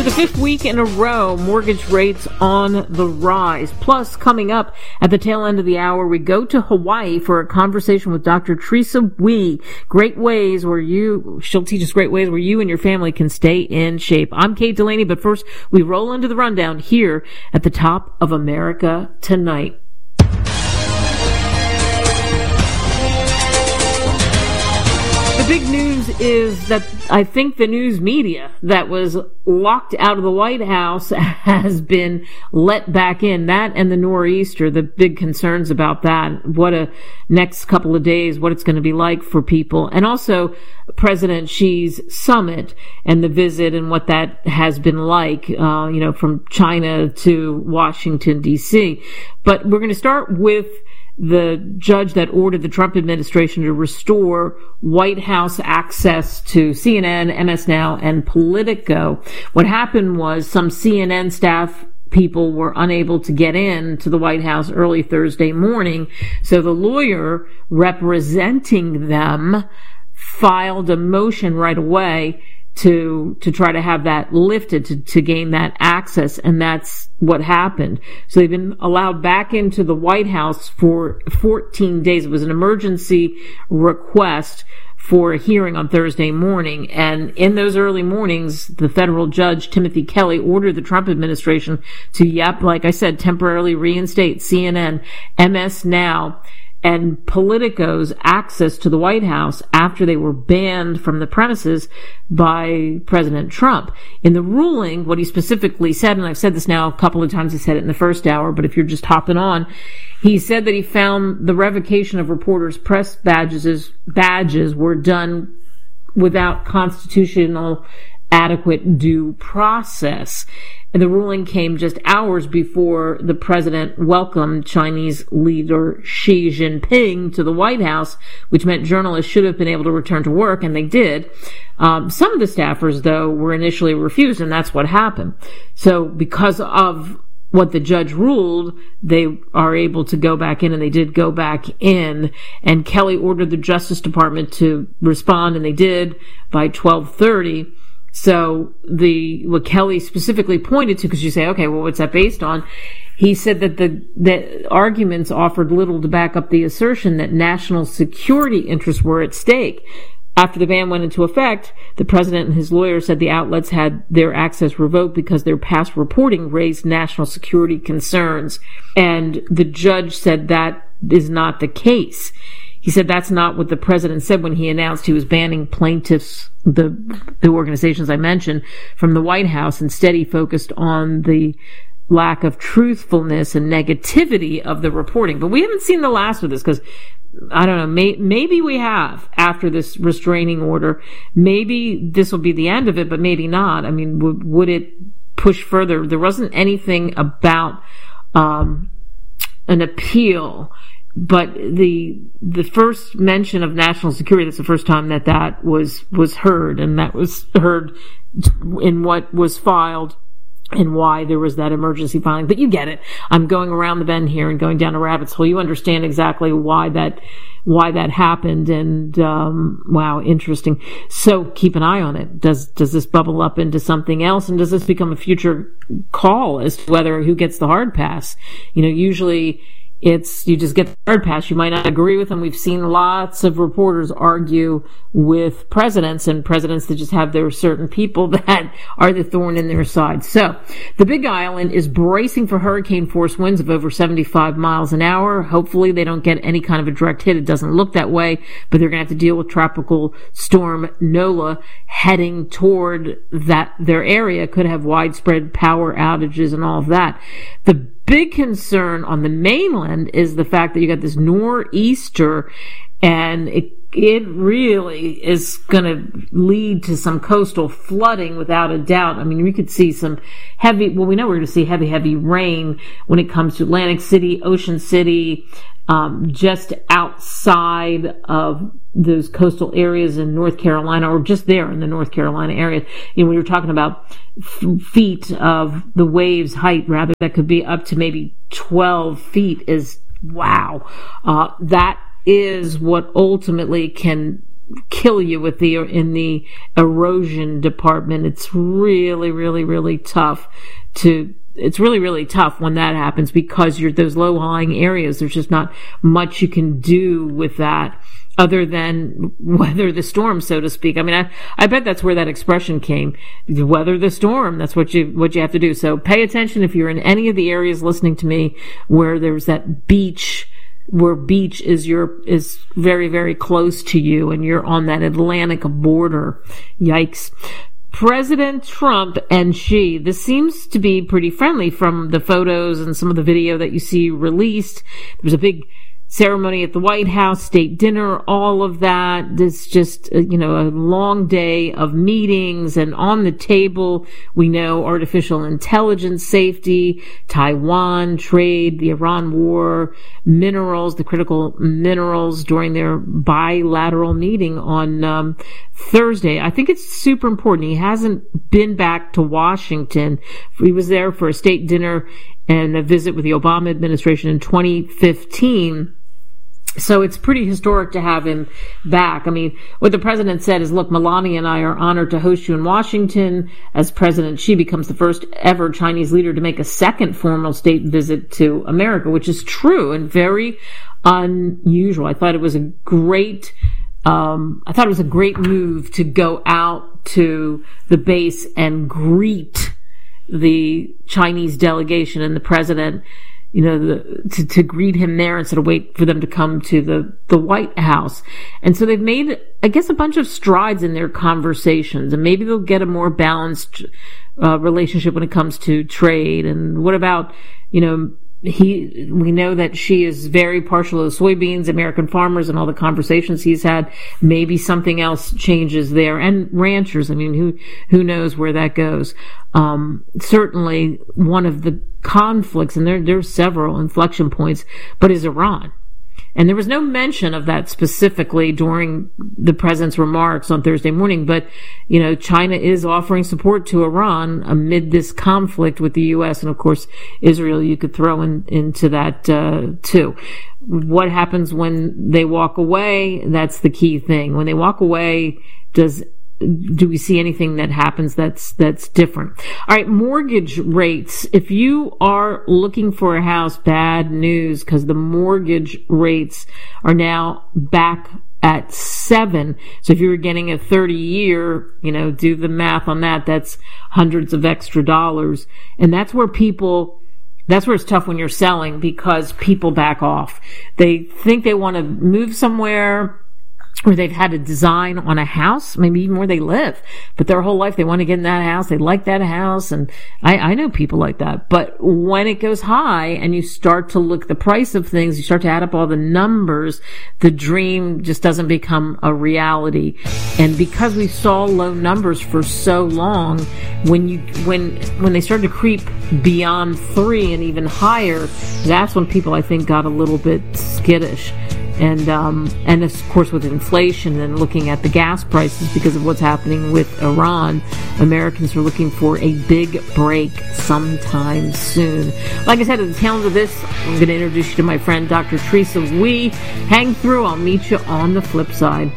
the fifth week in a row, mortgage rates on the rise. Plus, coming up at the tail end of the hour, we go to Hawaii for a conversation with Dr. Teresa Wee. She'll teach us great ways where you and your family can stay in shape. I'm Kate Delaney, but first, we roll into the rundown here at the Top of America Tonight. The big news is that I think the news media that was locked out of the White House has been let back in. That and the nor'easter, the big concerns about that. What a next couple of days, what it's going to be like for people. And also President Xi's summit and the visit and what that has been like, from China to Washington, D.C. But we're going to start with the judge that ordered the Trump administration to restore White House access to CNN, MS Now, and Politico. What happened was some CNN staff people were unable to get in to the White House early Thursday morning, so the lawyer representing them filed a motion right away to try to have that lifted, to gain that access, and that's what happened. So they've been allowed back into the White House for 14 days. It was an emergency request for a hearing on Thursday morning, and in those early mornings, the federal judge, Timothy Kelly, ordered the Trump administration to, like I said, temporarily reinstate CNN, MS Now, and Politico's access to the White House after they were banned from the premises by President Trump. In the ruling, what he specifically said, and I've said this now a couple of times, I said it in the first hour, but if you're just hopping on, he said that he found the revocation of reporters' press badges were done without constitutional adequate due process. And the ruling came just hours before the president welcomed Chinese leader Xi Jinping to the White House, which meant journalists should have been able to return to work, and they did. Some of the staffers, though, were initially refused, and that's what happened. So because of what the judge ruled, they are able to go back in, and they did go back in. And Kelly ordered the Justice Department to respond, and they did by 12:30. So what Kelly specifically pointed to, because you say, okay, well, what's that based on? He said that the arguments offered little to back up the assertion that national security interests were at stake. After the ban went into effect, the president and his lawyer said the outlets had their access revoked because their past reporting raised national security concerns. And the judge said that is not the case. He said that's not what the president said when he announced he was banning plaintiffs, the organizations I mentioned, from the White House. Instead, he focused on the lack of truthfulness and negativity of the reporting. But we haven't seen the last of this, because I don't know, maybe we have after this restraining order. Maybe this will be the end of it, but maybe not. I mean, would it push further? There wasn't anything about an appeal. But the first mention of national security, that's the first time that was heard, and that was heard in what was filed and why there was that emergency filing. But you get it. I'm going around the bend here and going down a rabbit's hole. You understand exactly why that happened, and wow, interesting. So keep an eye on it. Does this bubble up into something else, and does this become a future call as to who gets the hard pass? Usually you just get the hard pass. You might not agree with them. We've seen lots of reporters argue with presidents, and presidents that just have their certain people that are the thorn in their side. So the Big Island is bracing for hurricane force winds of over 75 miles an hour. Hopefully they don't get any kind of a direct hit. It doesn't look that way, but they're going to have to deal with tropical storm Nola heading toward their area. Could have widespread power outages and all of that. The big concern on the mainland is the fact that you got this nor'easter, and it really is going to lead to some coastal flooding without a doubt. I mean, we could see some we know we're going to see heavy rain when it comes to Atlantic City, Ocean City, just outside of those coastal areas in North Carolina, or just there in the North Carolina area. When you're talking about feet of the waves height, rather, that could be up to maybe 12 feet is wow. That is what ultimately can kill you in the erosion department. It's really, really, really tough it's really, really tough when that happens, because you're those low-lying areas. There's just not much you can do with that other than weather the storm, so to speak. I mean, I bet that's where that expression came. Weather the storm. That's what you have to do. So pay attention if you're in any of the areas listening to me where there's that beach, where beach is very, very close to you and you're on that Atlantic border. Yikes. President Trump and Xi, this seems to be pretty friendly from the photos and some of the video that you see released. There was a big ceremony at the White House, state dinner, all of that. This just, a long day of meetings, and on the table, we know artificial intelligence safety, Taiwan, trade, the Iran war, minerals, the critical minerals during their bilateral meeting on Thursday. I think it's super important. He hasn't been back to Washington. He was there for a state dinner and a visit with the Obama administration in 2015. So it's pretty historic to have him back. I mean, what the president said is, look, Melania and I are honored to host you in Washington as President Xi becomes the first ever Chinese leader to make a second formal state visit to America, which is true and very unusual. I thought it was a great move to go out to the base and greet the Chinese delegation and the president, to greet him there instead of wait for them to come to the White House. And so they've made, I guess, a bunch of strides in their conversations, and maybe they'll get a more balanced relationship when it comes to trade. And what about, we know that she is very partial to soybeans, American farmers, and all the conversations he's had. Maybe something else changes there. And ranchers, I mean, who knows where that goes. Certainly one of the conflicts, and there's several inflection points, but is Iran. And there was no mention of that specifically during the president's remarks on Thursday morning, but, China is offering support to Iran amid this conflict with the U.S. and, of course, Israel you could throw into that, too. What happens when they walk away? That's the key thing. When they walk away, do we see anything that happens that's different? All right, mortgage rates. If you are looking for a house, bad news, because the mortgage rates are now back at 7. So if you were getting a 30-year, do the math on that. That's hundreds of extra dollars. And that's where it's tough when you're selling, because people back off. They think they want to move somewhere, or they've had a design on a house, maybe even where they live, but their whole life they want to get in that house. They like that house. And I know people like that. But when it goes high and you start to look the price of things, you start to add up all the numbers, the dream just doesn't become a reality. And because we saw low numbers for so long, when they started to creep beyond 3 and even higher, that's when people, I think, got a little bit skittish. And of course, with inflation and looking at the gas prices because of what's happening with Iran, Americans are looking for a big break sometime soon. Like I said, at the tail end of this, I'm going to introduce you to my friend, Dr. Teresa Wee. Hang through. I'll meet you on the flip side.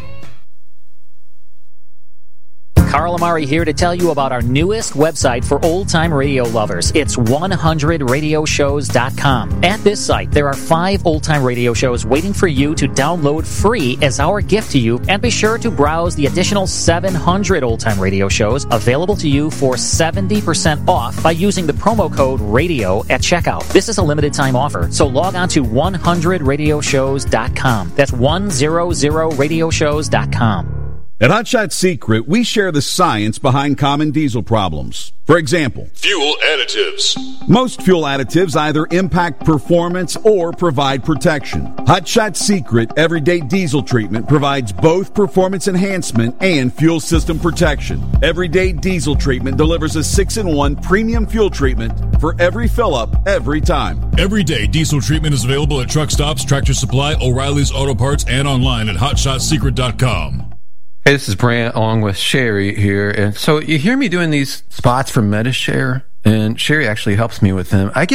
Carl Amari here to tell you about our newest website for old-time radio lovers. It's 100radioshows.com. At this site, there are 5 old-time radio shows waiting for you to download free as our gift to you, and be sure to browse the additional 700 old-time radio shows available to you for 70% off by using the promo code RADIO at checkout. This is a limited-time offer, so log on to 100radioshows.com. That's 100radioshows.com. At Hot Shot Secret, we share the science behind common diesel problems. For example, fuel additives. Most fuel additives either impact performance or provide protection. Hot Shot Secret Everyday Diesel Treatment provides both performance enhancement and fuel system protection. Everyday Diesel Treatment delivers a 6-in-1 premium fuel treatment for every fill-up, every time. Everyday Diesel Treatment is available at truck stops, Tractor Supply, O'Reilly's Auto Parts, and online at HotShotSecret.com. Hey, this is Brant along with Sherry here. And so you hear me doing these spots for MediShare, and Sherry actually helps me with them. I get